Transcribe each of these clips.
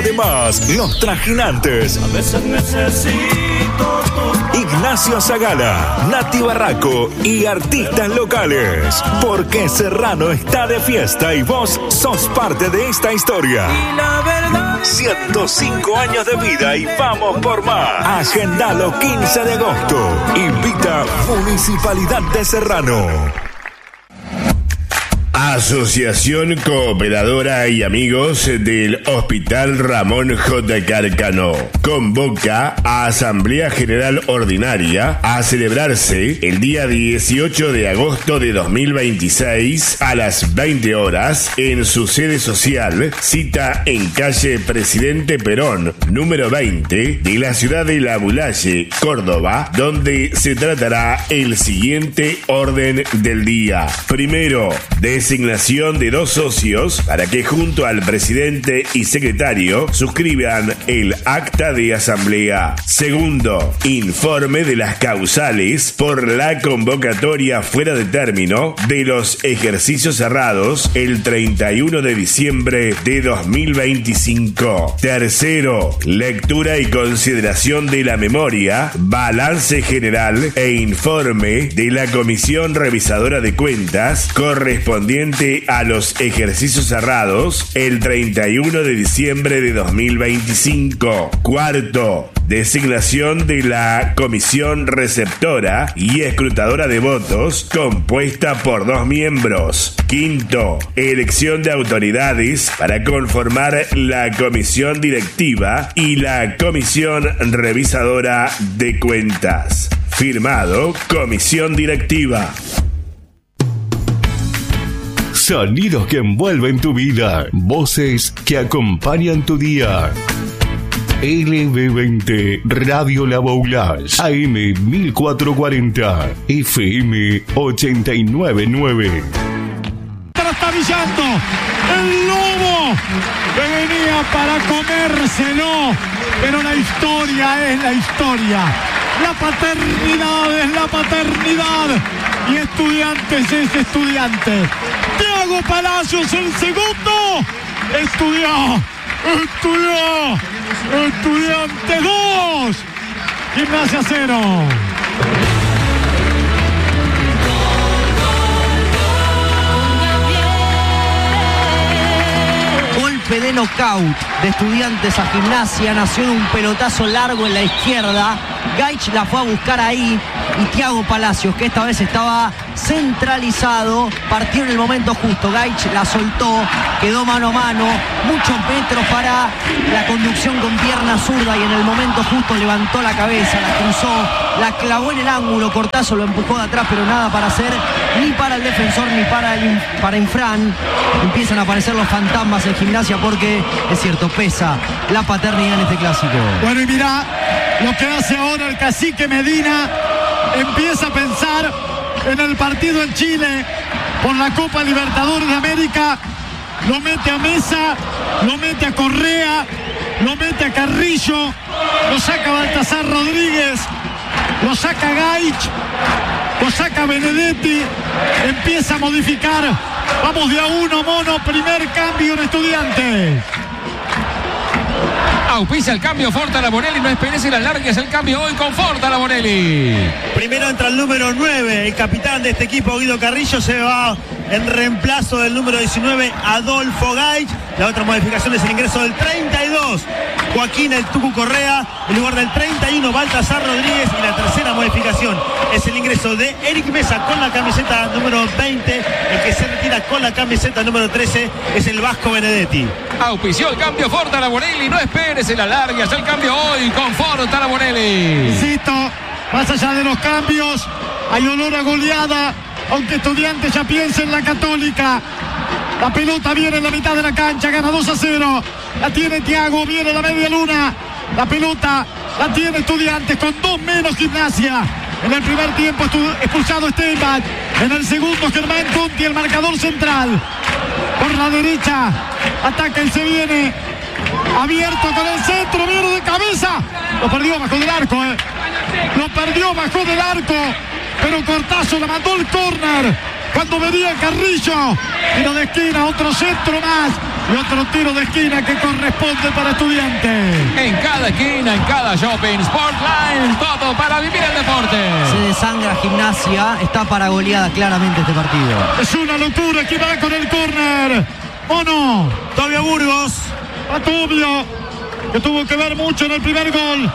Además, Los Trajinantes, A veces necesito Ignacio Zagala, Nati Barraco y artistas locales. Porque Serrano está de fiesta y vos sos parte de esta historia. y la verdad. 105 años de vida y vamos por más. Agendalo 15 de agosto. Invita Municipalidad de Serrano. Asociación Cooperadora y Amigos del Hospital Ramón J. Cárcano convoca a Asamblea General Ordinaria a celebrarse el día 18 de agosto de 2026 a las 20 horas en su sede social, cita en calle Presidente Perón, número 20 de la ciudad de La Bulaye, Córdoba, donde se tratará el siguiente orden del día. Primero, designación de 2 socios para que junto al presidente y secretario suscriban el acta de asamblea. Segundo, informe de las causales por la convocatoria fuera de término de los ejercicios cerrados el 31 de diciembre de 2025. Tercero, lectura y consideración de la memoria, balance general e informe de la Comisión Revisadora de Cuentas correspondiente a los ejercicios cerrados el 31 de diciembre de 2025. Cuarto, designación de la comisión receptora y escrutadora de votos compuesta por 2 miembros. Quinto, elección de autoridades para conformar la comisión directiva y la comisión revisadora de cuentas. Firmado, comisión directiva. Sonidos que envuelven tu vida, voces que acompañan tu día. LB20 Radio La Boulage, AM 1440, FM 899. Está brillando el lobo que venía para comérselo, pero la historia es la historia. La paternidad es la paternidad y Estudiantes es Estudiante. Thiago Palacios el segundo. Estudiantes 2. Gimnasia 0. Golpe de knockout de Estudiantes a Gimnasia, nació en un pelotazo largo en la izquierda. Gaich la fue a buscar ahí y Thiago Palacios, que esta vez estaba centralizado, partió en el momento justo. Gaich la soltó, quedó mano a mano, muchos metros para la conducción con pierna zurda y en el momento justo levantó la cabeza, la cruzó, la clavó en el ángulo. Cortazo lo empujó de atrás, pero nada para hacer ni para el defensor ni para Infran. Empiezan a aparecer los fantasmas en Gimnasia porque, es cierto, pesa la paternidad en este clásico. Bueno, y mirá lo que hace ahora el cacique Medina. Empieza a pensar en el partido en Chile por la Copa Libertadores de América. Lo mete a Mesa, lo mete a Correa, lo mete a Carrillo, lo saca Baltasar Rodríguez, lo saca Gaich, lo saca Benedetti, empieza a modificar. Vamos de a uno, Mono, primer cambio en Estudiantes. Auspicia el cambio Forta Bonelli, no esperes y la largues el cambio hoy con Forta Bonelli. Primero entra el número 9, el capitán de este equipo, Guido Carrillo, se va en reemplazo del número 19, Adolfo Gaich. La otra modificación es el ingreso del 32, Joaquín El Tucu Correa, en lugar del 31, Baltasar Rodríguez. Y la tercera modificación es el ingreso de Eric Mesa con la camiseta número 20. El que se retira con la camiseta número 13 es el Vasco Benedetti. Auspició el cambio Forta Bonelli, no esperes en la largues el cambio hoy con Forta Bonelli. Insisto, más allá de los cambios, hay olor a goleada, aunque Estudiantes ya piensa en la Católica. La pelota viene en la mitad de la cancha, gana 2-0. La tiene Thiago, viene la media luna. La pelota la tiene Estudiantes con 2 menos Gimnasia. En el primer tiempo expulsado Steinbach. En el segundo Germán Conti, el marcador central. Por la derecha ataca y se viene abierto con el centro, viene de cabeza. Lo perdió bajo del arco, Lo perdió bajo del arco. Pero Cortazo le mandó el córner cuando venía Carrillo. Tiro de esquina, otro centro más. Y otro tiro de esquina que corresponde para Estudiantes. En cada esquina, en cada shopping, Sportline, todo para vivir el deporte. Se desangra Gimnasia, está para goleada claramente este partido. Es una locura que va con el córner. Mono. Tobio Burgos. A Tobio, que tuvo que ver mucho en el primer gol.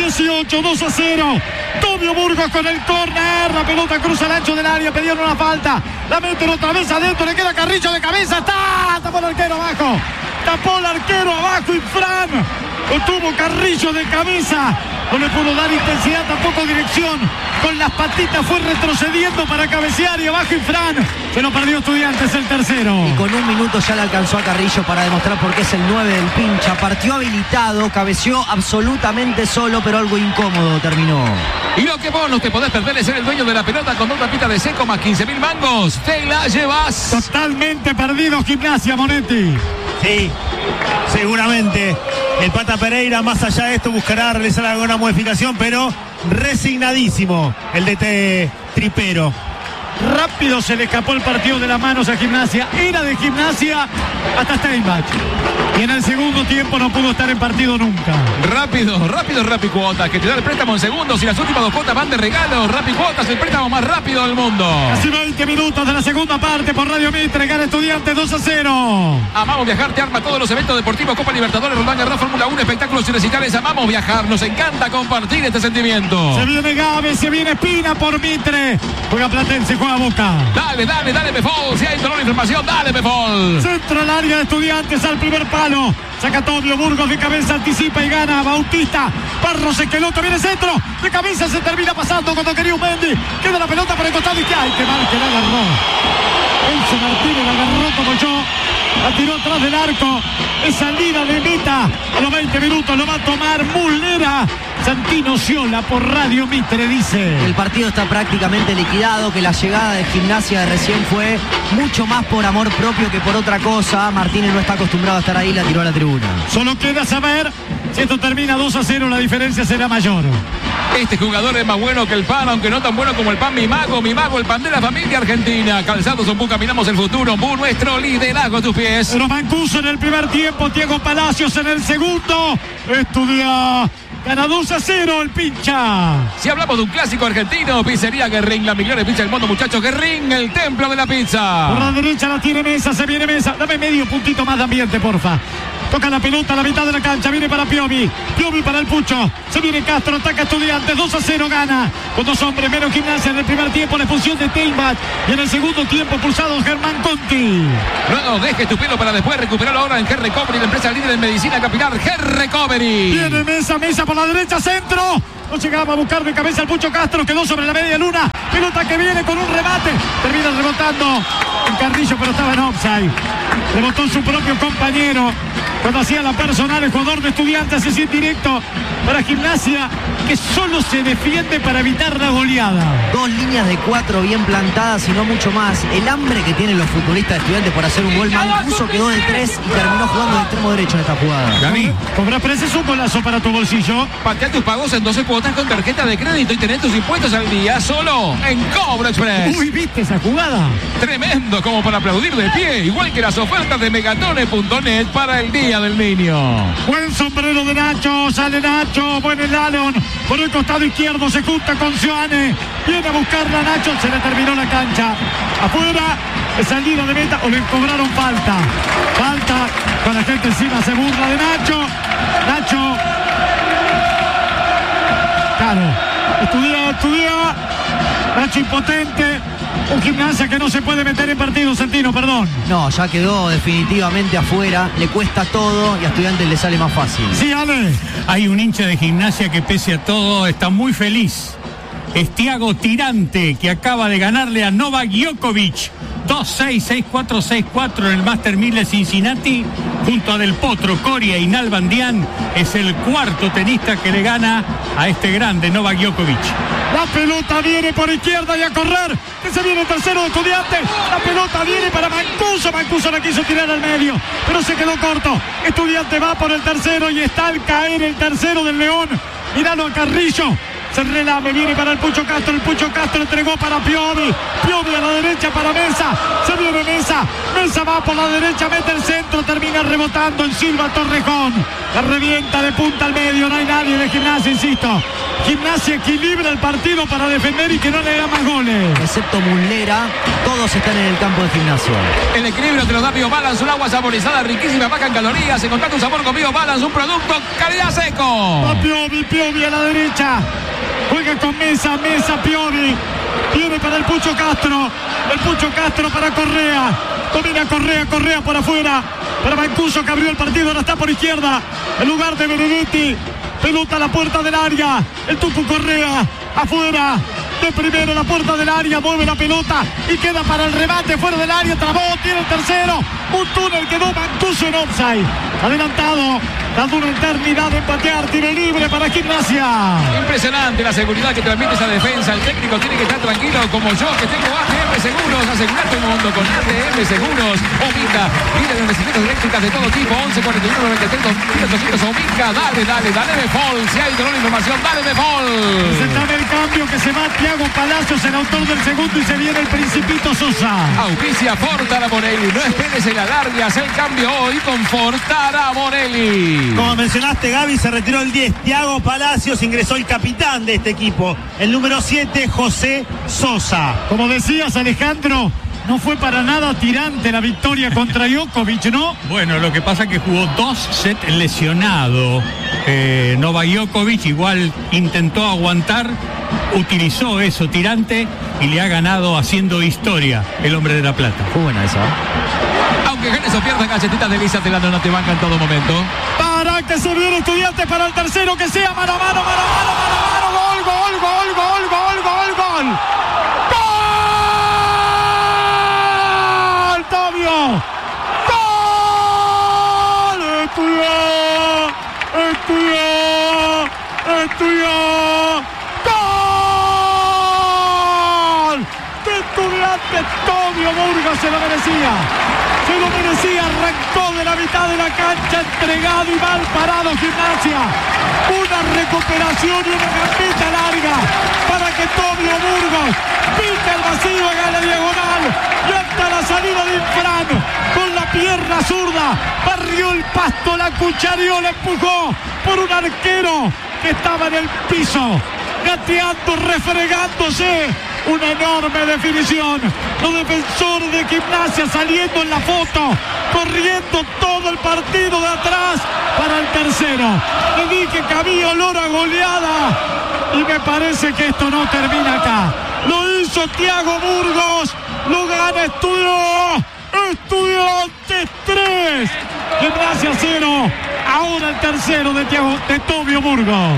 18, 2-0. Tobio Burgos con el córner. La pelota cruza el ancho del área. Pedían una falta. La meten otra vez adentro. Le queda Carrillo de cabeza. ¡Está! Tapó el arquero abajo. Tapó el arquero abajo. Y Fran lo tuvo Carrillo de cabeza. No le pudo dar intensidad, tampoco dirección. Con las patitas fue retrocediendo para cabecear y abajo Infran. Se lo perdió Estudiantes el tercero. Y con un minuto ya le alcanzó a Carrillo para demostrar por qué es el 9 del pincha. Partió habilitado, cabeció absolutamente solo, pero algo incómodo terminó. Y lo que vos no te podés perder es ser el dueño de la pelota con 2 tapitas de seco más 15.000 mangos. Te la llevas. Totalmente perdido Gimnasia, Monetti. Sí, seguramente el Pata Pereira, más allá de esto, buscará realizar alguna modificación, pero resignadísimo el DT Tripero. Rápido se le escapó el partido de las manos a Gimnasia. Era de Gimnasia hasta Steinbach. Y en el segundo tiempo no pudo estar en partido nunca. Rápido, Rapicuotas, que te da el préstamo en segundos y las últimas 2 cuotas van de regalo. Rapicuotas, el préstamo más rápido del mundo. Casi 20 minutos de la segunda parte por Radio Mitre. Gana Estudiantes 2-0. Amamos Viajar, te arma todos los eventos deportivos, Copa Libertadores, Roland Garros, Fórmula 1, espectáculos y recitales. Amamos viajar, nos encanta compartir este sentimiento. Se viene Gávez, se viene Espina por Mitre. Juega Platense, juega Boca. Dale, Pefol, si hay toda la información, dale, Pefol. Centro al área de Estudiantes al primer palo. Saca Tobio Burgos de cabeza, anticipa y gana Bautista. Barros se quedó, viene centro. De cabeza se termina pasando cuando quería un Mendy. Queda la pelota por el costado y que hay que mal que la agarró. Enzo Martínez la agarró como yo. La tiró atrás del arco. Es salida de meta. A los 20 minutos lo va a tomar Mulera. Santino Ciola por Radio Mitre dice: el partido está prácticamente liquidado, que la llegada de Gimnasia de recién fue mucho más por amor propio que por otra cosa. Martínez no está acostumbrado a estar ahí, la tiró a la tribuna. Solo queda saber si esto termina 2-0, la diferencia será mayor. Este jugador es más bueno que el pan, aunque no tan bueno como el pan. Mi mago, el pan de la familia argentina. Calzados Ombú, caminamos el futuro. Ombú, nuestro liderazgo a tus pies. Pero Mancuso en el primer tiempo, Diego Palacios en el segundo. Estudia. Gana 2-0 el pincha. Si hablamos de un clásico argentino, Pizzería Guerrín, la mejor pizza del mundo, muchachos. Guerrín, el templo de la pizza. Por la derecha la tiene Mesa, se viene Mesa. Dame medio puntito más de ambiente, porfa. Toca la pelota a la mitad de la cancha, viene para Piovi. Piovi para el Pucho. Se viene Castro, ataca Estudiantes, 2-0 gana. Con 2 hombres menos Gimnasia en el primer tiempo, la expulsión de Steinbach. Y en el segundo tiempo pulsado Germán Conti. No dejes tu pelo para después recuperarlo ahora en Hair Recovery, la empresa líder en medicina capilar, Hair Recovery. Viene Mesa por la derecha, centro. No llegaba a buscar de cabeza el Pucho Castro, quedó sobre la media luna. Pelota que viene con un remate. Termina rebotando en Carrillo, pero estaba en offside. Rebotó su propio compañero. Cuando hacía la personal, el jugador de Estudiantes es indirecto para Gimnasia, que solo se defiende para evitar la goleada. 2 líneas de 4 bien plantadas y no mucho más. El hambre que tienen los futbolistas de Estudiantes por hacer un gol. Mancuso quedó de 3 y terminó jugando de extremo derecho en esta jugada. Gaby, ¿Cobras precios un golazo para tu bolsillo? Patea tus pagos en 12 cuotas con tarjeta de crédito y tener tus impuestos al día solo en Cobro Express. Uy, ¿viste esa jugada? Tremendo, como para aplaudir de pie, igual que las ofertas de Megatone.net para el Día del Niño. Buen sombrero de Nacho, sale Nacho, buen el Alon, por el costado izquierdo se junta con Sioane, viene a buscarla Nacho, se le terminó la cancha, afuera, de salida de meta, o le cobraron falta, con la gente encima, se burla de Nacho, claro, estudia, Nacho impotente. Un Gimnasia que no se puede meter en partido, Santino, perdón. No, ya quedó definitivamente afuera, le cuesta todo y a Estudiantes le sale más fácil. Sí, Ale. Hay un hincha de Gimnasia que pese a todo está muy feliz. Es Thiago Tirante, que acaba de ganarle a Novak Djokovic 2-6, 6-4, 6-4 en el Master 1000 de Cincinnati, junto a Del Potro, Coria y Nalbandian. Es el 4º tenista que le gana a este grande Novak Djokovic. La pelota viene por izquierda y a correr. Que se viene el tercero de Estudiantes. La pelota viene para Mancuso. Mancuso la quiso tirar al medio, pero se quedó corto. Estudiantes va por el tercero y está al caer el tercero del León. Míralo a Carrillo. Se relame, viene para el Pucho Castro. El Pucho Castro entregó para Piovi. Piovi a la derecha para Mesa. Se viene Mesa. Mesa va por la derecha, mete el centro. Termina rebotando en Silva Torrejón. La revienta de punta al medio. No hay nadie de Gimnasia, insisto. Gimnasia equilibra el partido para defender y que no le haga más goles. Excepto Muslera, todos están en el campo de Gimnasia. El equilibrio te lo da Biobalance, un agua saborizada, riquísima, baja en calorías. Encontrate un sabor con Biobalance, un producto calidad seco. Va Piovi a la derecha. Juega con Mesa, Piovi. Viene para el Pucho Castro. El Pucho Castro para Correa. Domina Correa por afuera. Para Mancuso, que abrió el partido, ahora está por izquierda. En lugar de Benedetti. Pelota a la puerta del área. El Tucu Correa afuera. De primero la puerta del área. Mueve la pelota y queda para el remate fuera del área. Trabó, tiene el tercero. Un túnel, quedó Mancuso en offside. Adelantado. Dando una eternidad de empatear. Tiro libre para Gimnasia. Impresionante la seguridad que transmite esa defensa. El técnico tiene que estar tranquilo como yo, que tengo ATM Seguros. Asegurar tu mundo con ATM Seguros. Omica, líder en bicicletas eléctricas de todo tipo. 11 41 93 2800. Omica, dale Default. Si hay dolor de información, dale Default. Presentame el cambio que se va Thiago Palacios, el autor del segundo, y se viene el Principito Sosa. Auspicia Fortara Morelli. No esperes el alargue. Haz el cambio hoy con Fortara Morelli. Como mencionaste, Gaby, se retiró el 10, Thiago Palacios, ingresó el capitán de este equipo, el número 7, José Sosa. Como decías, Alejandro, no fue para nada tirante la victoria contra Djokovic, ¿no? Bueno, lo que pasa es que jugó 2 sets lesionado. Novak Djokovic igual intentó aguantar, utilizó eso tirante y le ha ganado haciendo historia el hombre de La Plata. Fue buena esa. Aunque ganes o pierdas, galletitas de Lisa te la dan, no te banca en todo momento. Para que se viene Estudiantes para el tercero, que sea mano a mano, gol, gol, gol, gol, gol, gol, gol. ¡Gol! ¡Tobio! ¡Gol! ¡Estudió! ¡Gol! ¡De Estudiantes! Tobio Burgos se lo merecía, arrancó de la mitad de la cancha, entregado y mal parado Gimnasia. Una recuperación y una gambeta larga para que Tobio Burgos pica el vacío, haga la diagonal y hasta la salida de Infran con la pierna zurda barrió el pasto, la cuchareó, la empujó por un arquero que estaba en el piso, gateando, refregándose. Una enorme definición. Los defensores de Gimnasia saliendo en la foto, corriendo todo el partido de atrás para el tercero. Le dije que había olor a goleada y me parece que esto no termina acá. Lo hizo Thiago Burgos, lo gana Estudiantes 3, Gimnasia 0. Ahora el tercero de Tobio Burgos.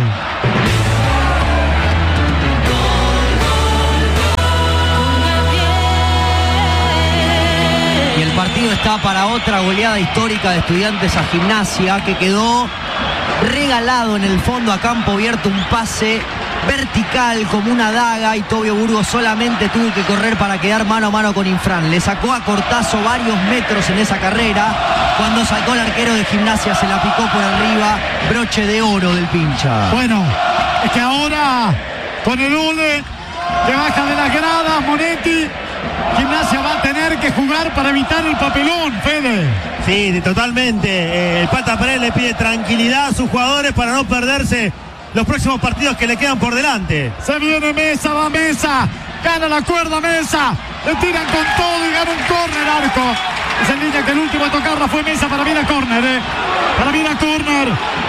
Y el partido está para otra goleada histórica de Estudiantes a Gimnasia, que quedó regalado en el fondo a campo abierto, un pase vertical como una daga y Tobio Burgos solamente tuvo que correr para quedar mano a mano con Infran. Le sacó a Cortazo varios metros en esa carrera. Cuando sacó el arquero de Gimnasia se la picó por arriba, broche de oro del pincha. Bueno, es que ahora con el Ole que baja de las gradas, Monetti, Gimnasia va a tener que jugar para evitar el papelón, Fede. Sí, totalmente. El Pata Pérez le pide tranquilidad a sus jugadores para no perderse los próximos partidos que le quedan por delante. Se viene Mesa, va Mesa, gana la cuerda Mesa, le tiran con todo y gana un córner Arco. Es en línea que el último a tocarla fue Mesa para Mira córner, para Mira córner.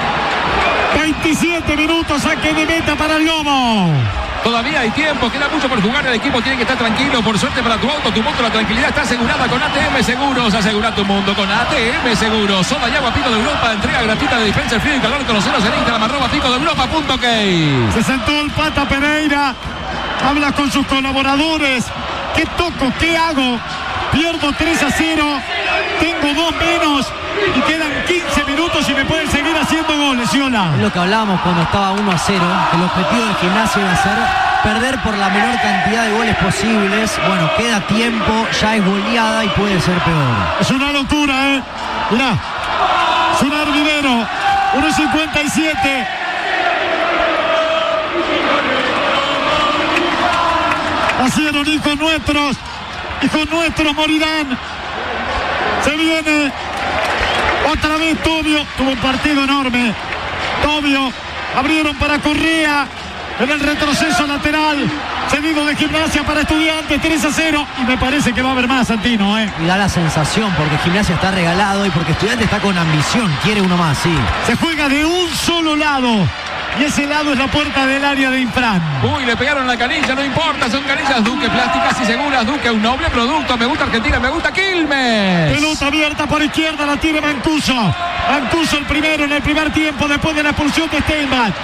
27 minutos, saque de meta para el Lobo. Todavía hay tiempo, queda mucho por jugar, el equipo tiene que estar tranquilo. Por suerte para tu auto, tu moto, la tranquilidad está asegurada con ATM Seguros. Asegura tu mundo con ATM Seguros. Soda y agua Pico de Europa, entrega gratuita de dispenser frío y calor. Conoceros en Instagram, @picodeeuropa.ok. Se sentó el Pata Pereira, habla con sus colaboradores. ¿Qué toco? ¿Qué hago? Pierdo 3-0, tengo 2 menos y quedan 15 minutos y me pueden seguir haciendo goles, Yola. Es lo que hablábamos cuando estaba 1-0. El objetivo del Gimnasia iba a ser perder por la menor cantidad de goles posibles. Bueno, queda tiempo, ya es goleada y puede ser peor. Es una locura, Mirá, es un hervidero. 1.57. Nacieron hijos nuestros morirán. Se viene otra vez Tobio, tuvo un partido enorme. Tobio, abrieron para Correa en el retroceso lateral. Cedido de Gimnasia para Estudiantes, 3-0. Y me parece que va a haber más, Santino. Y da la sensación, porque Gimnasia está regalado y porque Estudiantes está con ambición. Quiere uno más, sí. Se juega de un solo lado. Y ese lado es la puerta del área de Infran. Uy, le pegaron la canilla, no importa, son canillas Duque, plásticas y seguras. Duque, un noble producto. Me gusta Argentina, me gusta Quilmes. Pelota abierta por izquierda, la tiene Mancuso. Mancuso el primero en el primer tiempo, después de la expulsión de Steinbach.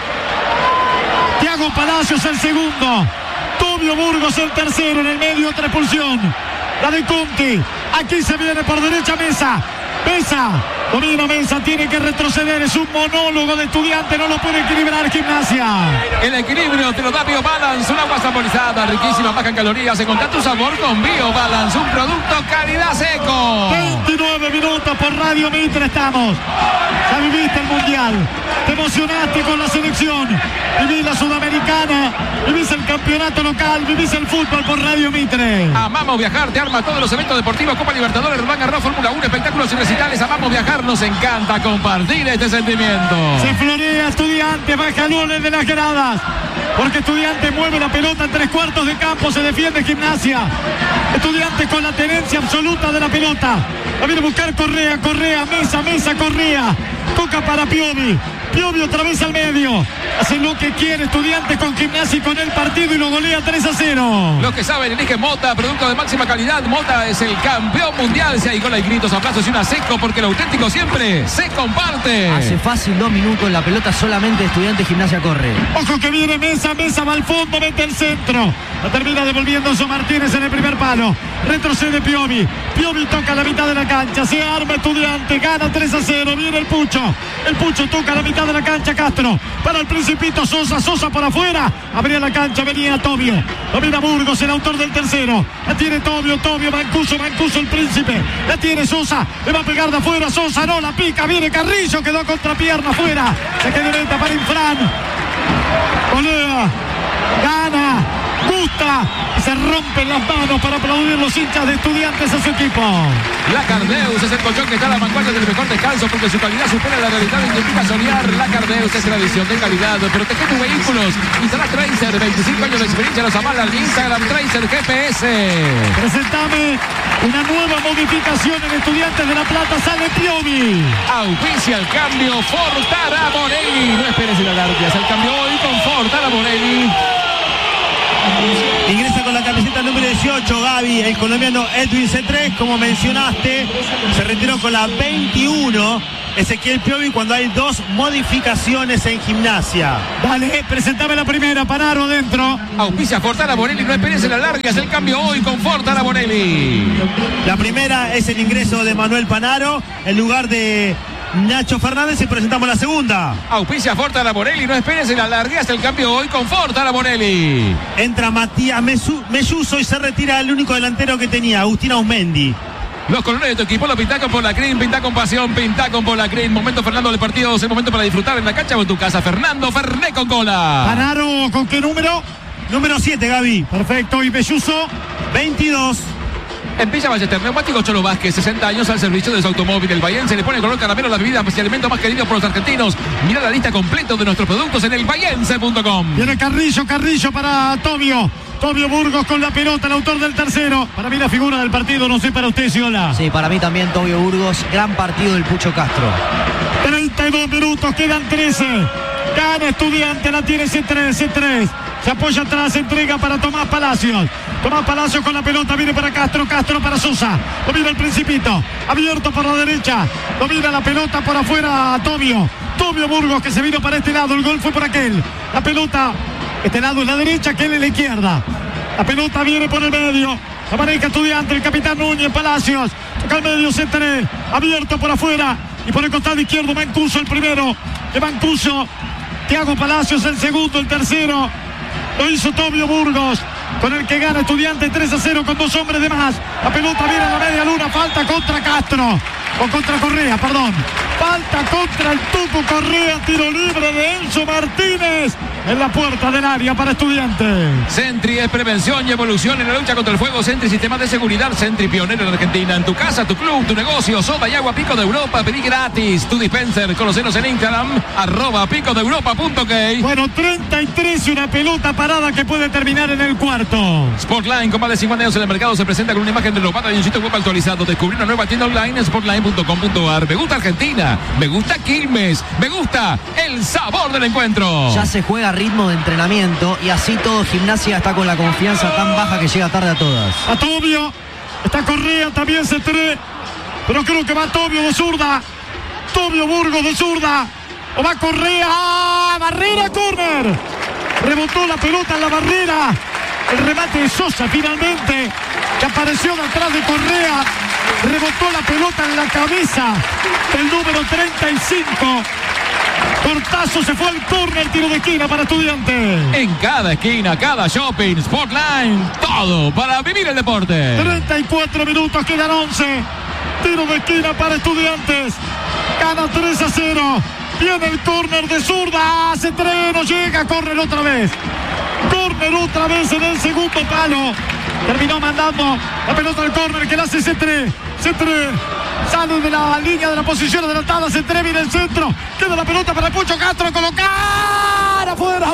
Thiago Palacios el segundo. Tobio Burgos el tercero, en el medio otra expulsión. La de Conti. Aquí se viene por derecha Mesa. Domina Mesa, tiene que retroceder, es un monólogo de Estudiante, no lo puede equilibrar Gimnasia. El equilibrio te lo da BioBalance, un agua saborizada, riquísima, baja en calorías, encontrá tu sabor con BioBalance, un producto calidad seco. 29 minutos por Radio Mitre estamos. Ya viviste el Mundial, te emocionaste con la selección, vivís la Sudamericana, vivís el campeonato local, vivís el fútbol por Radio Mitre. Amamos viajar, te arma todos los eventos deportivos, Copa Libertadores, Roland Garros, Fórmula 1, espectáculos y recitales. Amamos viajar, nos encanta compartir este sentimiento. Se florea Estudiante, baja Loles de las gradas, porque Estudiante mueve la pelota en 3/4 de campo, se defiende Gimnasia. Estudiante con la tenencia absoluta de la pelota. La viene a buscar Correa, Mesa, Correa. Toca para Piovi otra vez al medio. Hace lo que quiere Estudiante con Gimnasia y con el partido y lo golea 3-0. Los que saben eligen Mota, producto de máxima calidad. Mota es el campeón mundial. Si hay gol, hay gritos, aplausos y una seco, porque lo auténtico siempre se comparte. Hace fácil 2 minutos la pelota solamente Estudiante, Gimnasia corre. Ojo que viene Mesa va al fondo, mete el centro. La termina devolviendo Enzo Martínez en el primer palo. Retrocede Piovi toca la mitad de la cancha. Se arma Estudiante, gana 3-0. Viene el Pucho toca la mitad de la cancha. Castro para el Principito. Sosa por afuera. Abría la cancha, venía Tobio. Domina Burgos, el autor del tercero. La tiene Tobio, Mancuso el Príncipe. La tiene Sosa, le va a pegar de afuera. Sosa no la pica, viene Carrillo, quedó contra pierna afuera. Se queda lenta para Infran. Olea, gana, gusta y se rompen las manos para aplaudir los hinchas de Estudiantes a su equipo. La Cardeus es el colchón que está a la vanguardia del mejor descanso, porque su calidad supera la realidad y te invita a soñar. La Cardeus es tradición de calidad. Protege tus vehículos. Instala Tracer, 25 años de experiencia nos avala al Instagram Tracer GPS. Presentame una nueva modificación en Estudiantes de La Plata. Sale Piovi. Auspicia el cambio Fortara Morelli. No esperes el alargue, el cambio hoy con Fortara Morelli. Ingresa con la camiseta número 18 Gaby, el colombiano Edwin C3, como mencionaste, se retiró con la 21 Ezequiel Piovi cuando hay 2 modificaciones en Gimnasia. Dale, presentame la primera, Panaro dentro. Auspicia Fortara Morelli, no esperes el alargue, el cambio hoy con Fortara Morelli. La primera es el ingreso de Manuel Panaro en lugar de Nacho Fernández y presentamos la segunda. Auspicia Fortara Morelli, no esperes el alargue, el cambio hoy con Fortara Morelli. Entra Matías Melluso y se retira el único delantero que tenía, Agustín Ausmendi. Los colores de tu equipo lo pinta con Polacrim, pinta con pasión, pinta con Polacrim. Momento Fernando del partido, es el momento para disfrutar en la cancha o en tu casa. Fernando Ferné con cola. Panaro, ¿con qué número? Número 7, Gaby. Perfecto, y Melluso 22. En Villa Ballester, Neumático Cholo Vázquez, 60 años al servicio de su automóvil. El Bahiense le pone color caramelo a las bebidas y alimentos más queridos por los argentinos. Mira la lista completa de nuestros productos en elbahiense.com. Viene Carrillo para Tobio Burgos con la pelota, el autor del tercero. Para mí la figura del partido, no sé para usted, Ciola. Sí, para mí también Tobio Burgos, gran partido del Pucho Castro. 32 minutos, quedan 13. Gana Estudiante, la tiene C3. Se apoya atrás, entrega para Tomás Palacios con la pelota, viene para Castro para Sosa, domina el Principito, abierto por la derecha, domina la pelota por afuera a Tobio Burgos, que se vino para este lado, el gol fue por aquel, la pelota, este lado es la derecha, aquel es la izquierda, la pelota viene por el medio, la maneja Estudiante, el capitán Núñez Palacios, toca el medio, C3, abierto por afuera, y por el costado izquierdo Mancuso el primero, de Mancuso, Thiago Palacios el segundo, el tercero, lo hizo Tobio Burgos, con el que gana Estudiante 3-0 con 2 hombres de más. La pelota viene a la media luna, falta contra Castro. o contra Correa, perdón. Falta contra el Tucu Correa, tiro libre de Enzo Martínez en la puerta del área para Estudiantes. Sentry es prevención y evolución en la lucha contra el fuego. Sentry, sistema de seguridad. Sentry, pionero en Argentina. En tu casa, tu club, tu negocio. Soda y agua Pico de Europa. Pedí gratis tu dispenser. Conocenos en Instagram, @picodeuropa.ok. Bueno, 33 y una pelota parada que puede terminar en el cuarto. Sportline, con más de 50 años en el mercado, se presenta con una imagen renovada y un sitio web actualizado. Descubrí una nueva tienda online en sportline.com.ar. Me gusta Argentina, me gusta Quilmes, me gusta el sabor del encuentro. Ya se juega a ritmo de entrenamiento y así todo Gimnasia está con la confianza tan baja que llega tarde a todas. A Tobio, está Correa, también Cetré, pero creo que va Tobio de zurda. Tobio Burgos de zurda. O va Correa. ¡Ah! Barrera, córner. Rebotó la pelota en la barrera. El remate de Sosa finalmente, que apareció de atrás de Correa. Rebotó la pelota en la cabeza del número 35. Cortazo, se fue al córner, tiro de esquina para Estudiantes. En cada esquina, cada shopping, Sportline, todo para vivir el deporte. 34 minutos, quedan 11. Tiro de esquina para Estudiantes. Gana 3-0. Viene el córner de zurda. Cetré no llega, córner otra vez. Córner otra vez en el segundo palo. Terminó mandando la pelota al córner que la hace Cetré. Cetré sale de la línea de la posición adelantada. Cetré viene el centro. Queda la pelota para Pucho Castro. Colocar afuera.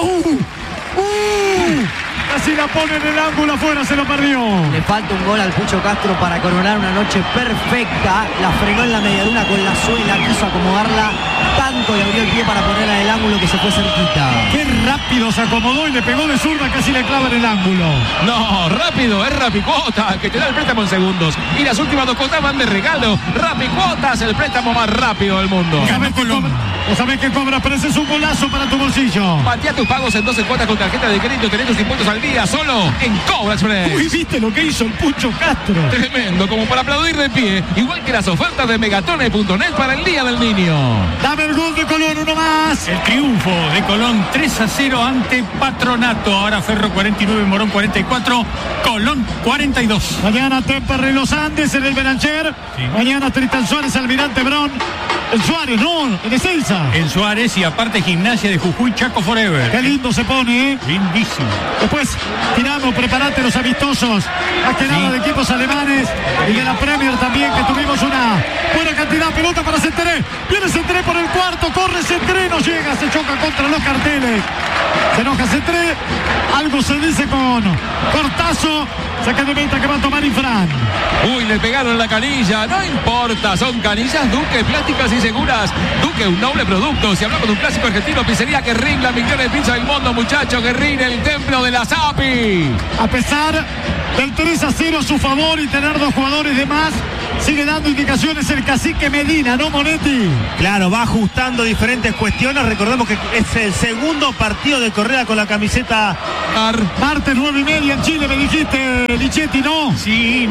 Casi la pone en el ángulo afuera, se lo perdió. Le falta un gol al Pucho Castro para coronar una noche perfecta. La frenó en la medialuna con la suela, quiso acomodarla tanto y abrió el pie para ponerla en el ángulo que se fue cerquita. Qué rápido se acomodó y le pegó de zurda, casi le clava en el ángulo. No, rápido, es Rapicuota, que te da el préstamo en segundos. Y las últimas 2 cuotas van de regalo. Rapicuotas, el préstamo más rápido del mundo. ¿Sabés que cobra? Pero ese es un golazo para tu bolsillo. Patea tus pagos en 12 cuotas con tarjeta de crédito. Tenés tus impuestos al día solo en Cobra Express. Uy, ¿viste lo que hizo el Pucho Castro? Tremendo, como para aplaudir de pie. Igual que las ofertas de Megatone.net para el Día del Niño. Dame el gol de Colón, uno más. El triunfo de Colón 3-0 ante Patronato. Ahora Ferro 49, Morón 44, Colón 42. Mañana Temperley Los Andes en el Berancher. Sí. Mañana Tristan Suárez, Almirante Brón. El Suárez, no, en Ezeiza. En Suárez y aparte Gimnasia de Jujuy, Chaco Forever. Qué lindo se pone, ¿eh? Lindísimo. Después, tiramos, preparate los amistosos. Más que nada de equipos alemanes y de la Premier también, que tuvimos una buena cantidad. Pelota para Cetré. Viene Cetré por el cuarto, corre Cetré, no llega, se choca contra los carteles. Se enoja Cetré. Algo se dice con Cortazo. Saca de meta que va a tomar Infran. Uy, le pegaron la canilla. No importa, son canillas Duque, plásticas y seguras. Duque, un noble producto. Si hablamos de un clásico argentino, pizzería Guerrín, la mejor de pizza del mundo, muchachos. Guerrín, el templo de la Sapi. A pesar del 3-0 a su favor y tener 2 jugadores de más, sigue dando indicaciones el cacique Medina, ¿no, Monetti? Claro, va ajustando diferentes cuestiones. Recordemos que es el segundo partido de Correa con la camiseta. Martes 9:30 en Chile, me dijiste, Lichetti, ¿no? Sí,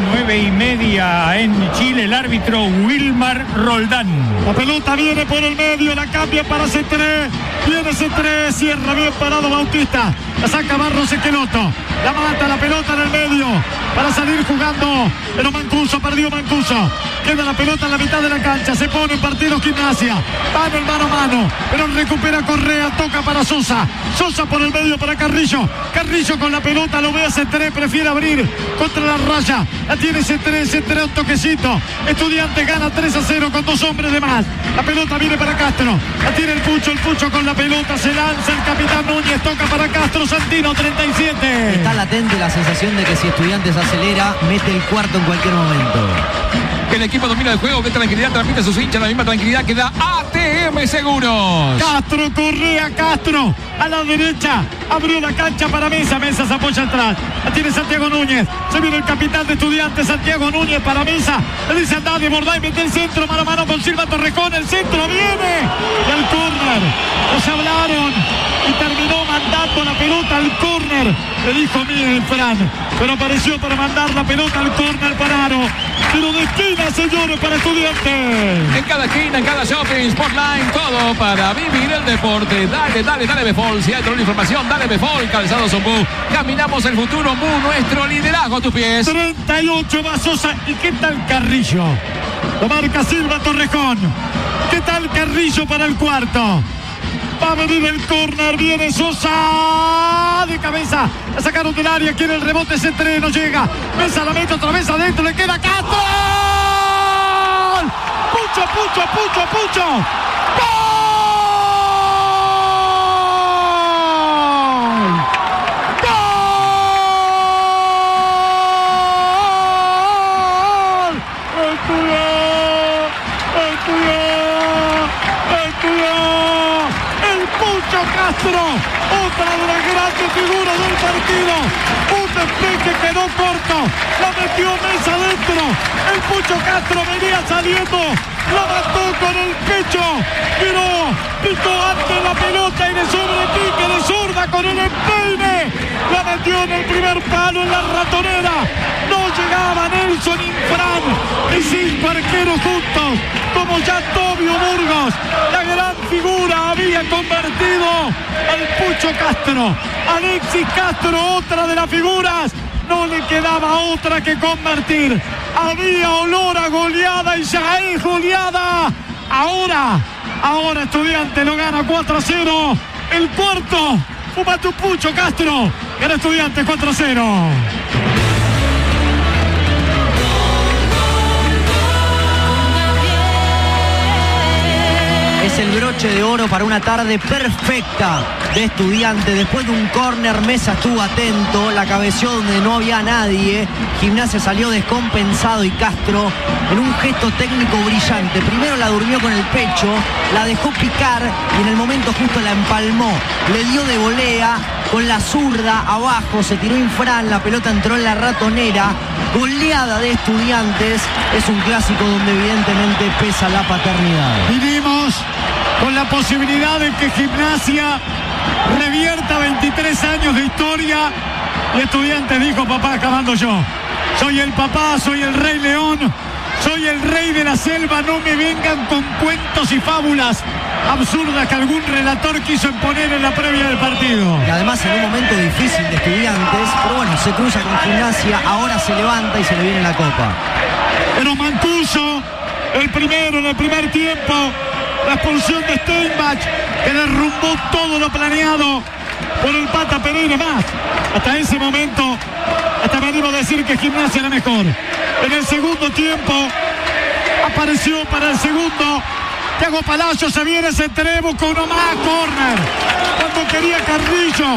9:30 en Chile. El árbitro Wilmar Roldán. La pelota viene por el medio, la cambia para Cetré. Viene Cetré, cierra bien parado Bautista. La saca Barros Esqueloto. La mata la pelota en el medio para salir jugando. Pero Mancuso, perdió Mancuso. Queda la pelota en la mitad de la cancha. Se pone en partido Gimnasia. Van el mano a mano. Pero recupera Correa. Toca para Sosa. Sosa por el medio para Carrillo. Carrillo con la pelota. Lo ve a Cetré. Prefiere abrir contra la raya. La tiene Cetré. Cetré un toquecito. Estudiantes gana 3-0 con 2 hombres de más. La pelota viene para Castro. La tiene el Pucho con la pelota. Se lanza el capitán Núñez. Toca para Castro. Santino 37. Está latente la sensación de que si Estudiantes acelera, mete el cuarto en cualquier momento. El equipo domina el juego, qué tranquilidad transmite a sus hinchas, la misma tranquilidad que da ATM Seguros. Castro, Correa, Castro, a la derecha, abrió la cancha para Mesa, Mesa se apoya atrás, la tiene Santiago Núñez, se viene el capitán de Estudiantes, Santiago Núñez para Mesa, le dice andá de Borday, mete el centro, mano a mano con Silva Torrejón, el centro viene, y al córner, los hablaron, y terminó mandando la pelota al córner. córner. Le dijo bien Fran, pero apareció para mandar la pelota al córner para Aro. Pero de esquina, señores, para Estudiantes. En cada esquina, en cada shopping, Sportline, todo para vivir el deporte. Dale, Befol. Si hay otra información, dale Befol. Calzado Sombú. Caminamos el futuro, Mu, nuestro liderazgo a tus pies. 38 va Sosa. ¿Y qué tal Carrillo? Lo marca Silva Torrejón. ¿Qué tal Carrillo para el cuarto? Va a venir el córner, viene Sosa de cabeza, la sacaron del área, quiere el rebote, ese tren no llega, Mesa la mete otra vez adentro, le queda Castro. Pucho. Castro, otra de las grandes figuras del partido. Un despeje quedó corto, la metió Mesa adentro. El Pucho Castro venía saliendo, la mató con el pecho, pero picó antes la pelota y de sobrepique de zurda con el empeine. La metió en el primer palo en la ratonera. No llegaba Nelson y Fran, y 5 arqueros juntos, como ya Tobio Burgos. La gran figura había convertido al Pucho Castro. Alexis Castro, otra de las figuras. No le quedaba otra que convertir. Había olor a goleada y ya es goleada. Ahora Estudiante lo gana 4-0. El cuarto, fuma tu Pucho Castro. Gana Estudiante 4-0. Es el broche de oro para una tarde perfecta de Estudiante. Después de un córner, Mesa estuvo atento, la cabeció donde no había nadie. Gimnasia salió descompensado y Castro, en un gesto técnico brillante, primero la durmió con el pecho, la dejó picar y en el momento justo la empalmó. Le dio de volea con la zurda abajo, se tiró Infran, la pelota entró en la ratonera. Goleada de Estudiantes. Es un clásico donde evidentemente pesa la paternidad. Vivimos con la posibilidad de que Gimnasia revierta 23 años de historia. Y Estudiantes dijo: papá, acabando yo. Soy el papá, soy el Rey León, soy el rey de la selva. No me vengan con cuentos y fábulas absurdas que algún relator quiso imponer en la previa del partido. Y además en un momento difícil de Estudiantes, pero bueno, se cruza con Gimnasia, ahora se levanta y se le viene la copa. Pero Mancuso, el primero en el primer tiempo, la expulsión de Steinbach, que derrumbó todo lo planeado por el Pata Pereira. Más, hasta ese momento, hasta me animo a decir que Gimnasia era mejor. En el segundo tiempo, apareció para el segundo Thiago Palacios, se viene, se busca uno más, córner, cuando quería Carrillo.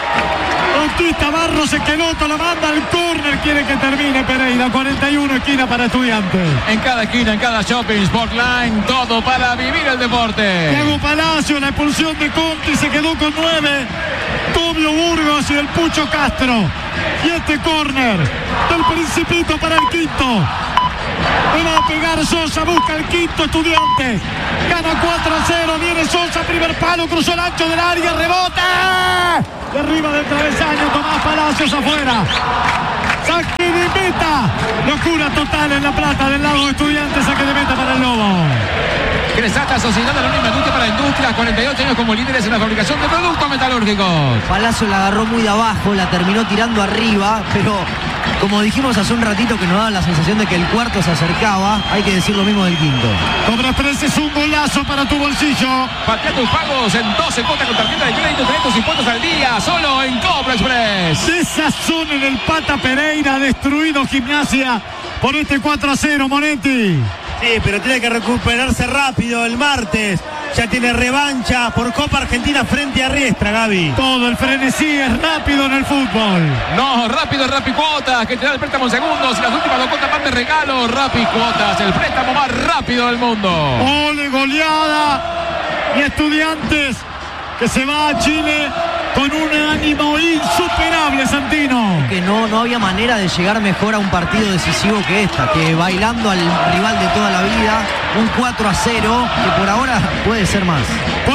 Bautista Barros, Esqueloto la manda al córner, quiere que termine Pereira. 41, esquina para Estudiantes. En cada esquina, en cada shopping, Sportline, todo para vivir el deporte. Thiago Palacios, la expulsión de Conti, se quedó con 9. Tobio Burgos y el Pucho Castro. Y este córner del Principito para el quinto. Le va a pegar Sosa, busca el quinto Estudiante. Gana 4-0, viene Sosa, primer palo, cruzó el ancho del área, rebote. De arriba del travesaño, Tomás Palacios afuera. Saque de meta. Locura total en La Plata, del lado de Estudiantes, saque de meta para el Lobo. Cresata, Sociedad Anónima Industria para Industria, 48 años como líderes en la fabricación de productos metalúrgicos. Palacio la agarró muy de abajo, la terminó tirando arriba, pero como dijimos hace un ratito que nos daba la sensación de que el cuarto se acercaba, hay que decir lo mismo del quinto. Cobra Express es un golazo para tu bolsillo. Patea tus pagos en 12 cuotas con tarjeta de crédito, 300 impuestos al día, solo en Cobra Express. Desazón en el Pata Pereira, destruido Gimnasia por este 4-0, Monetti. Sí, pero tiene que recuperarse rápido el martes. Ya tiene revancha por Copa Argentina frente a Riestra, Gaby. Todo el frenesí es rápido en el fútbol. No, rápido es Rapicuotas, que te da el préstamo en segundos y las últimas 2 cuotas van de regalo. Rapicuotas, el préstamo más rápido del mundo. Ole, goleada. Y Estudiantes, que se va a Chile con un ánimo insuperable, Santino. Que no había manera de llegar mejor a un partido decisivo que esta, que bailando al rival de toda la vida, un 4-0, que por ahora puede ser más.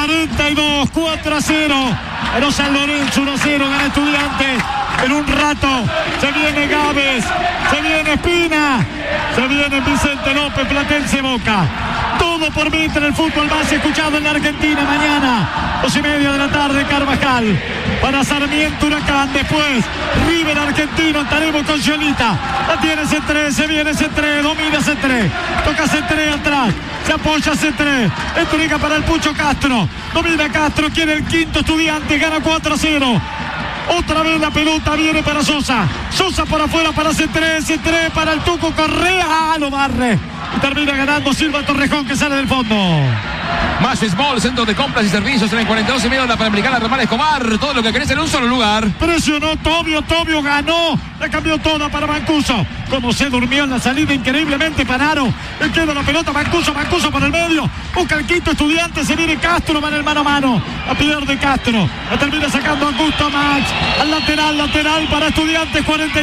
42, 4-0, pero San Lorenzo 1-0, gana Estudiantes. En un rato se viene Gávez, se viene Espina, se viene Vicente López, Platense Boca. Todo por mientras el fútbol más escuchado en la Argentina. Mañana, 2:30 de la tarde, Carvajal. Para Sarmiento, Huracán. Después, River Argentino. Estaremos con Giolita. La tiene C3, se viene C3, domina C3. Toca C3 atrás. Se apoya C3. Entrega para el Pucho Castro. Domina Castro, quiere el quinto Estudiante. Gana 4-0. Otra vez la pelota viene para Sosa. Sosa por afuera para C3. C3 para el Tuco Correa. Lo barre. Y termina ganando Silva Torrejón, que sale del fondo. Más Small, centro de compras y servicios en el 42,5 de la Panamericana Román Escobar. Todo lo que querés en un solo lugar. Presionó Tobio ganó. La cambió toda para Mancuso. Como se durmió en la salida increíblemente Panaro. Le queda la pelota Mancuso por el medio. Busca el quinto Estudiante. Se viene Castro, va en el mano a mano. La pierde Castro. La termina sacando Augusto Max. Al lateral para Estudiantes,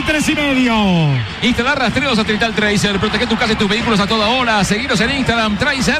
43,5. Instalar rastreo satelital Tracer. Protege tu casa y tus vehículos a toda hora. Seguiros en Instagram, Tracer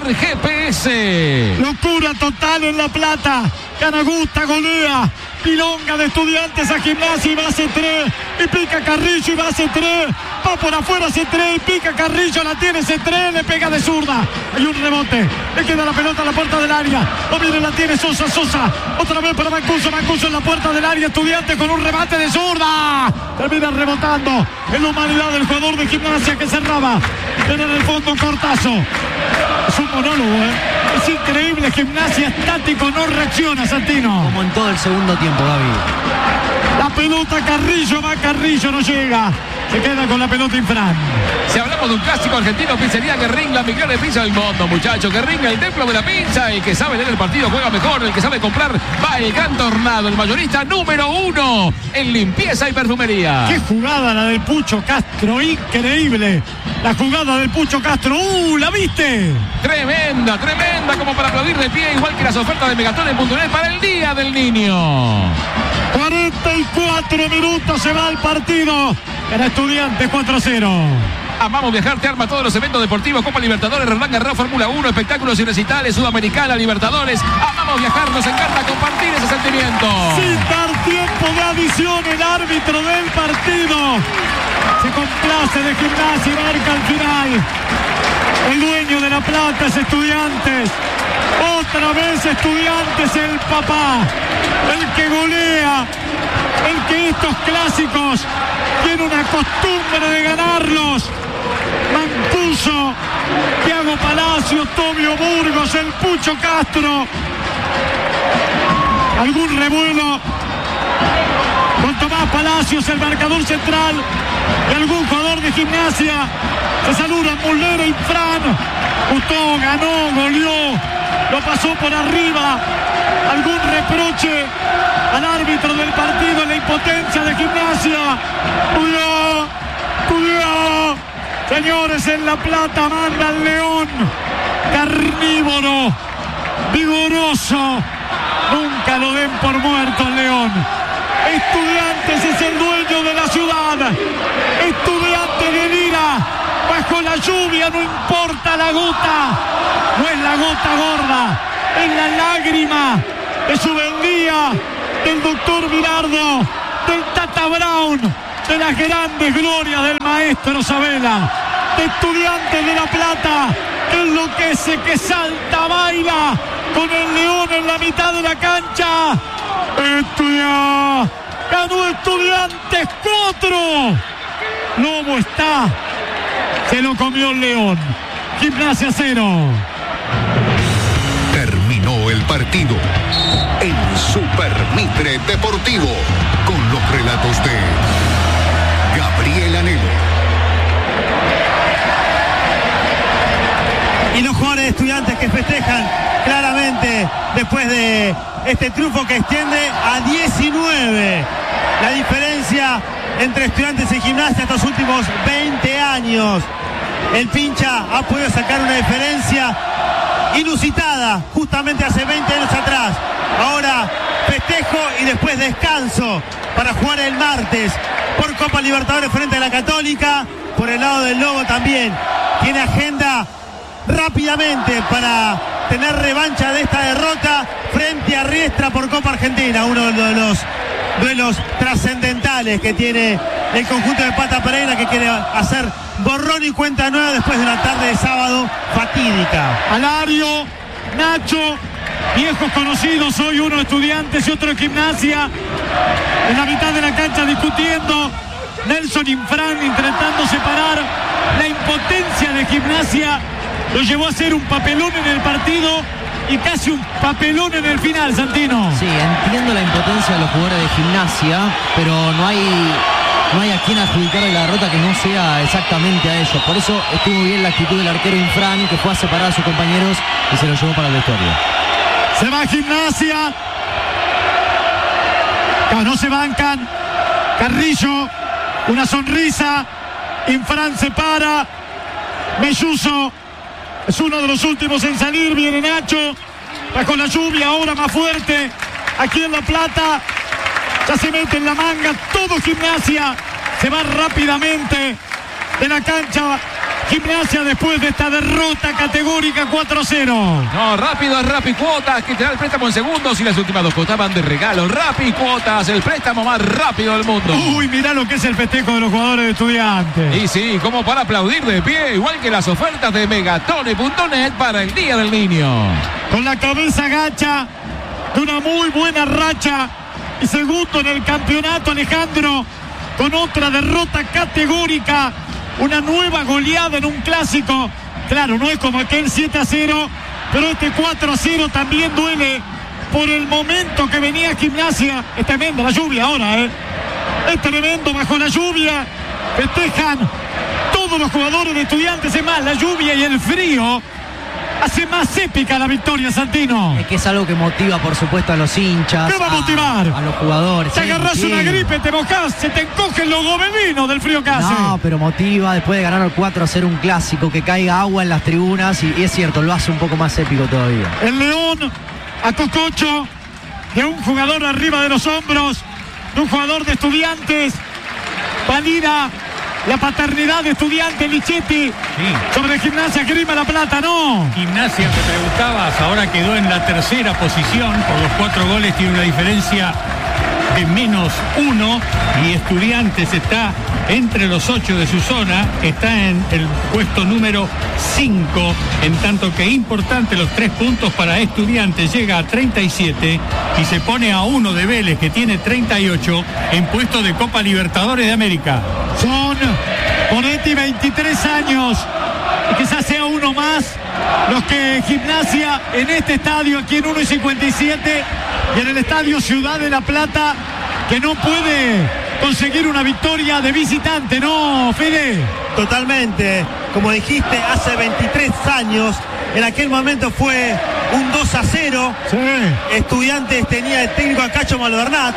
GPS. Locura total en La Plata. Canagusta golea. Pilonga de Estudiantes a Gimnasia y va a C3. Y pica Carrillo y va a C3. Va por afuera C3 y pica Carrillo. La tiene C3. Le pega de zurda. Hay un rebote. Le queda la pelota a la puerta del área. No viene, la tiene Sosa. Otra vez para Mancuso. Mancuso en la puerta del área. Estudiantes con un remate de zurda. Termina rebotando en la humanidad del jugador de Gimnasia que cerraba. Viene en el fondo un Cortazo. Es un monólogo, Es increíble. Gimnasia estático, no reacciona, Santino. Como en todo el segundo tiempo, David. La pelota Carrillo, va Carrillo, no llega. Se queda con la pelota Infran. Si hablamos de un clásico argentino, pizzería Guerrín, la mejor de pizza del mundo, muchachos. Guerrín, el templo de la pizza. El que sabe leer el partido juega mejor. El que sabe comprar va el Gran Tornado. El mayorista número 1 en limpieza y perfumería. Qué jugada la del Pucho Castro, increíble. La jugada del Pucho Castro. ¿La viste? Tremenda, como para aplaudir de pie, igual que las ofertas de Megatón en .net para el Día del Niño. 44 minutos se va el partido. Era Estudiantes 4-0. Amamos Viajar te arma todos los eventos deportivos, Copa Libertadores, Roland Garros, Fórmula 1, espectáculos y recitales, Sudamericana, Libertadores. Amamos viajar, nos encanta compartir ese sentimiento. Sin dar tiempo de adición, el árbitro del partido se complace de Gimnasia y marca al final. El dueño de La Plata es Estudiantes. Otra vez Estudiantes, el papá, el que golea, el que estos clásicos tiene una costumbre de ganarlos. Mancuso, Thiago Palacios, Tobio Burgos, el Pucho Castro. Algún revuelo con Tomás Palacios, el marcador central, y algún jugador de Gimnasia. Se saludan Muslera y Fran. Gustó, ganó, goleó, lo pasó por arriba. Algún reproche al árbitro del partido en la impotencia de Gimnasia. Cuidado. Señores, en La Plata manda el León. Carnívoro, vigoroso. Nunca lo den por muerto el León. Estudiantes es el dueño de la ciudad. Estudiantes delira bajo la lluvia, no importa la gota. No es la gota gorda, es la lágrima de su vendía, del doctor Virardo, del Tata Brown, de las grandes glorias del maestro Sabela, de Estudiantes de La Plata, que enloquece, que salta, baila con el León en la mitad de la cancha. Ganó Estudiantes 4. Lobo está. Se lo comió el León. Gimnasia 0. Terminó el partido en Super Mitre Deportivo con los relatos de Gabriel Anelo. Y los jugadores de Estudiantes que festejan claramente después de este triunfo que extiende a 19. La diferencia entre Estudiantes y Gimnasia estos últimos 20 años. El Pincha ha podido sacar una diferencia inusitada justamente hace 20 años atrás. Ahora festejo y después descanso para jugar el martes por Copa Libertadores frente a la Católica. Por el lado del Lobo también tiene agenda rápidamente para tener revancha de esta derrota frente a Riestra por Copa Argentina, uno de los duelos trascendentales que tiene el conjunto de Pata Pereira, que quiere hacer borrón y cuenta nueva después de una tarde de sábado fatídica. Alario, Nacho, viejos conocidos, hoy uno Estudiantes y otro de Gimnasia, en la mitad de la cancha discutiendo. Nelson Infran intentando separar. La impotencia de Gimnasia lo llevó a hacer un papelón en el partido y casi un papelón en el final, Santino. Sí, entiendo la impotencia de los jugadores de Gimnasia, pero no hay a quien adjudicarle la derrota que no sea exactamente a ellos. Por eso estuvo bien la actitud del arquero Infran, que fue a separar a sus compañeros y se lo llevó para el vestuario. Se va Gimnasia. No se bancan. Carrillo, una sonrisa. Infran se para. Melluso es uno de los últimos en salir. Viene Nacho bajo la lluvia, ahora más fuerte aquí en La Plata. Ya se mete en la manga todo Gimnasia. Se va rápidamente de la cancha Gimnasia después de esta derrota categórica 4-0. No, rápido es Rappi Cuotas, que te da el préstamo en segundos y las últimas 2 cuotas van de regalo. Rappi Cuotas, el préstamo más rápido del mundo. Uy, mirá lo que es el festejo de los jugadores de Estudiantes. Y sí, como para aplaudir de pie, igual que las ofertas de Megatone.net para el Día del Niño. Con la cabeza gacha de una muy buena racha y segundo en el campeonato, Alejandro, con otra derrota categórica. Una nueva goleada en un clásico. Claro, no es como aquel 7-0, pero este 4-0 también duele por el momento que venía Gimnasia. Es tremenda la lluvia ahora, es tremendo bajo la lluvia. Festejan todos los jugadores de Estudiantes. Es más, la lluvia y el frío hace más épica la victoria, Santino. Es que es algo que motiva, por supuesto, a los hinchas. ¿Qué va a motivar? A los jugadores. Te agarrás una gripe, te mojás, se te encogen los gobevinos del frío que hace. No, pero motiva después de ganar el 4-0 un clásico, que caiga agua en las tribunas y es cierto, lo hace un poco más épico todavía. El León a Cococho, de un jugador arriba de los hombros, de un jugador de Estudiantes. Valida la paternidad de Estudiantes, Lichetti, sobre Gimnasia Grima La Plata, ¿no? Gimnasia, me preguntabas, ahora quedó en la tercera posición, por los 4 goles tiene una diferencia de -1 y Estudiantes está entre los 8 de su zona, está en el puesto número 5, en tanto que importante los 3 puntos para Estudiantes, llega a 37 y se pone a 1 de Vélez, que tiene 38, en puesto de Copa Libertadores de América. Son Monetti 23 años y quizás sea uno más los que Gimnasia en este estadio, aquí en 1:57 y en el estadio Ciudad de La Plata, que no puede conseguir una victoria de visitante, ¿no, Fede? Totalmente, como dijiste, hace 23 años, en aquel momento fue un 2-0. Sí. Estudiantes tenía el técnico a Cacho Malvernat.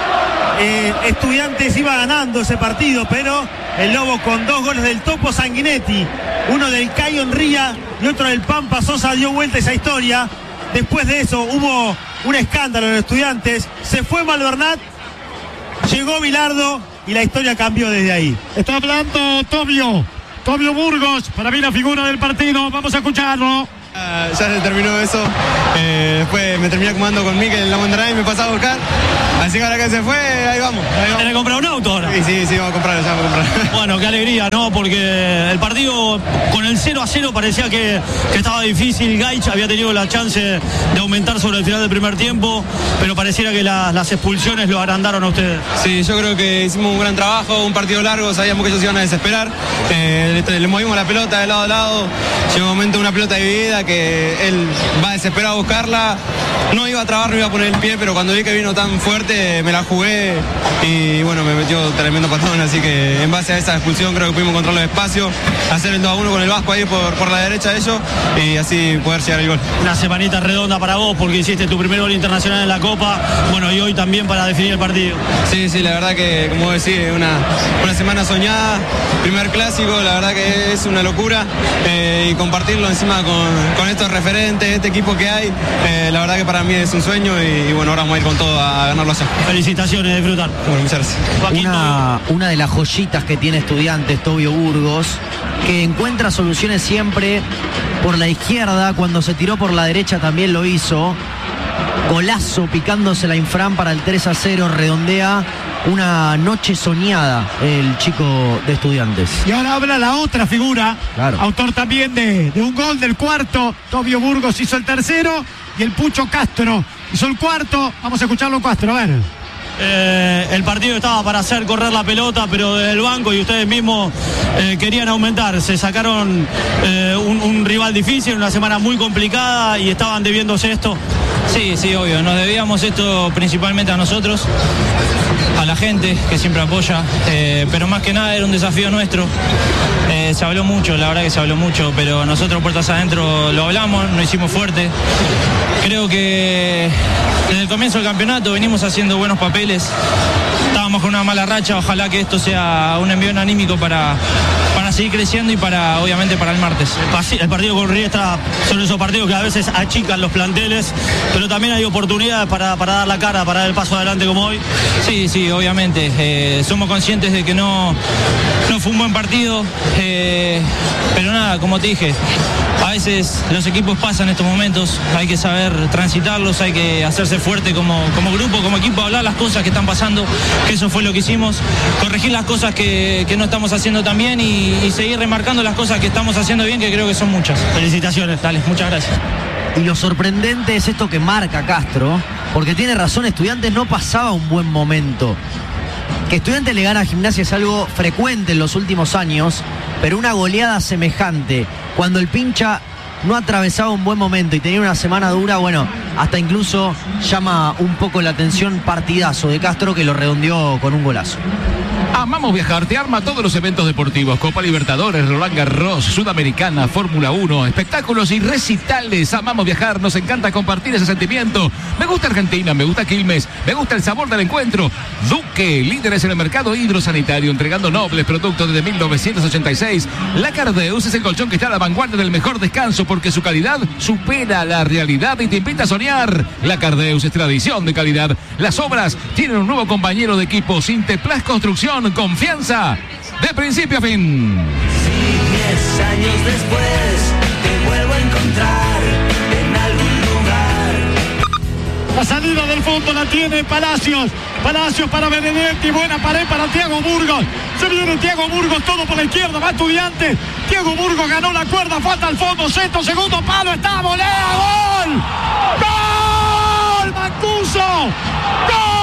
Estudiantes iba ganando ese partido, pero el Lobo con 2 goles del Topo Sanguinetti, uno del Cayo Enría y otro del Pampa Sosa, dio vuelta esa historia. Después de eso hubo un escándalo en los Estudiantes, se fue Malvernat, llegó Bilardo y la historia cambió desde ahí. Está hablando Tobio Burgos, para mí la figura del partido, vamos a escucharlo. Ya se terminó eso, después me terminé acomodando con Mikel en la montaña y me pasaba a buscar, así que ahora que se fue, ahí vamos. ¿Tenés que comprar un auto ahora? Sí, vamos a comprarlo, ya vamos a comprar. Bueno, qué alegría, ¿no? Porque el partido con el 0-0 parecía que estaba difícil. Gaich había tenido la chance de aumentar sobre el final del primer tiempo, pero pareciera que las expulsiones lo agrandaron a ustedes. Sí, yo creo que hicimos un gran trabajo, un partido largo, sabíamos que ellos iban a desesperar, le movimos la pelota de lado a lado, llegó un momento una pelota dividida que él va desesperado a buscarla, no iba a trabar, no iba a poner el pie, pero cuando vi que vino tan fuerte realmente me la jugué y bueno, me metió tremendo patón, así que en base a esa expulsión creo que pudimos encontrar los espacios, hacer el 2-1 con el Vasco ahí por la derecha de ellos y así poder llegar al gol. Una semanita redonda para vos porque hiciste tu primer gol internacional en la Copa, bueno, y hoy también para definir el partido. Sí, la verdad que, como decís, una semana soñada, primer clásico, la verdad que es una locura y compartirlo encima con estos referentes, este equipo que hay, la verdad que para mí es un sueño y bueno, ahora vamos a ir con todo a ganarlo allá. Felicitaciones, disfrutar. Bueno, muchas gracias. Una de las joyitas que tiene Estudiantes, Tobio Burgos, que encuentra soluciones siempre por la izquierda, cuando se tiró por la derecha también lo hizo. Golazo picándose la infran para el 3-0, redondea una noche soñada el chico de Estudiantes. Y ahora habla la otra figura, claro, autor también de un gol del cuarto. Tobio Burgos hizo el tercero y el Pucho Castro hizo el cuarto. Vamos a escucharlo, Castro, a ver. El partido estaba para hacer correr la pelota, pero desde el banco y ustedes mismos querían aumentar. Se sacaron un rival difícil, una semana muy complicada y estaban debiéndose esto. Sí, obvio. Nos debíamos esto principalmente a nosotros, a la gente que siempre apoya, pero más que nada era un desafío nuestro. Se habló mucho, la verdad que se habló mucho, pero nosotros puertas adentro lo hablamos, nos hicimos fuerte. Creo que desde el comienzo del campeonato venimos haciendo buenos papeles. Estábamos con una mala racha, ojalá que esto sea un envión anímico para seguir creciendo y obviamente para el martes. El partido con Riestra son esos partidos que a veces achican los planteles, pero también hay oportunidades para dar la cara, para dar el paso adelante como hoy. Sí, obviamente. Somos conscientes de que no fue un buen partido, pero nada, como te dije, a veces los equipos pasan estos momentos, hay que saber transitarlos, hay que hacerse fuerte como grupo, como equipo, hablar las cosas que están pasando, que eso fue lo que hicimos, corregir las cosas que no estamos haciendo tan bien y seguir remarcando las cosas que estamos haciendo bien, que creo que son muchas. Felicitaciones. Dale, muchas gracias. Y lo sorprendente es esto que marca Castro, porque tiene razón, Estudiantes no pasaba un buen momento. Que Estudiantes le gana a Gimnasia es algo frecuente en los últimos años, pero una goleada semejante, cuando el pincha no atravesaba un buen momento y tenía una semana dura, bueno, hasta incluso llama un poco la atención partidazo de Castro, que lo redondeó con un golazo. Amamos Viajar te arma todos los eventos deportivos: Copa Libertadores, Roland Garros, Sudamericana, Fórmula 1, espectáculos y recitales. Amamos Viajar, nos encanta compartir ese sentimiento. Me gusta Argentina, me gusta Quilmes, me gusta el sabor del encuentro. Duque, líderes en el mercado hidrosanitario, entregando nobles productos desde 1986. La Cardeus es el colchón que está a la vanguardia del mejor descanso, porque su calidad supera la realidad y te invita a soñar. La Cardeus es tradición de calidad. Las obras tienen un nuevo compañero de equipo, Sinteplas Construcción, confianza de principio a fin. Si 10 años después te vuelvo a encontrar en algún lugar. La salida del fondo la tiene Palacios para Benedetti, buena pared para Thiago Burgos. Se viene Thiago Burgos, todo por la izquierda, va Estudiantes. Thiago Burgos ganó la cuerda, falta al fondo, Seto, segundo palo, está, volea, gol. ¡Gol! Mancuso. ¡Gol!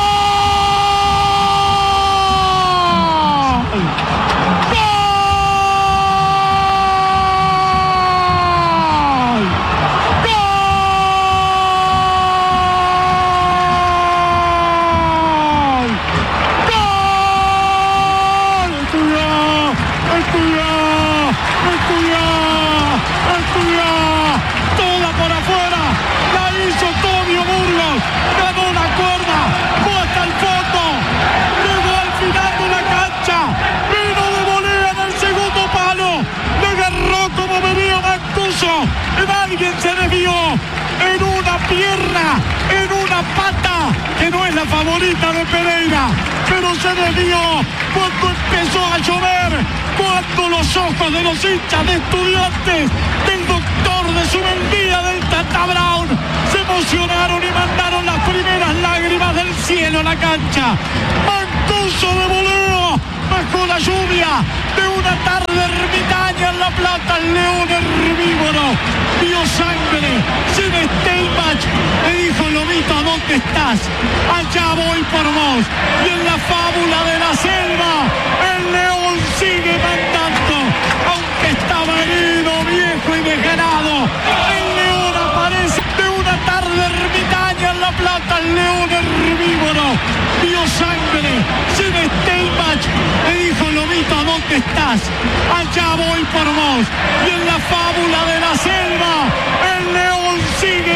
Alguien se desvió en una pierna, en una pata, que no es la favorita de Pereira, pero se desvió cuando empezó a llover, cuando los ojos de los hinchas de Estudiantes, del doctor de Zubeldia, del Tata Brown, se emocionaron y mandaron las primeras lágrimas del cielo a la cancha. Mancuso de voleo, bajo la lluvia de una tarde ermitaña en La Plata, el león herbívoro dio sangre sin Steinbach, le dijo: Lomito, ¿dónde estás? Allá voy por vos. Y en la fábula de la selva, el león sigue mandando, aunque estaba herido, viejo y desganado. El león aparece de una tarde ermitaña en La Plata, el león herbívoro allá voy por vos. Y en la fábula de la selva